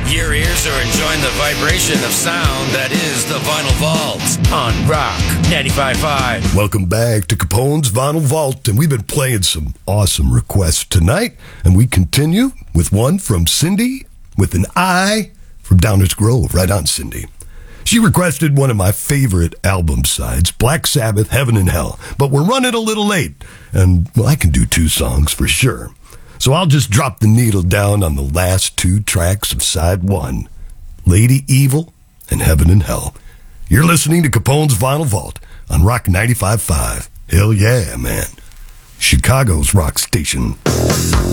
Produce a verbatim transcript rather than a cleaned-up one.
Your ears are enjoying the vibration of sound that is the Vinyl Vault on Rock ninety-five point five. Welcome back to Capone's Vinyl Vault, and we've been playing some awesome requests tonight, and we continue with one from Cindy with an I from Downers Grove. Right on, Cindy. She requested one of my favorite album sides, Black Sabbath, Heaven and Hell, but we're running a little late, and well, I can do two songs for sure. So I'll just drop the needle down on the last two tracks of side one, Lady Evil and Heaven and Hell. You're listening to Capone's Vinyl Vault on Rock ninety-five point five. Hell yeah, man. Chicago's rock station.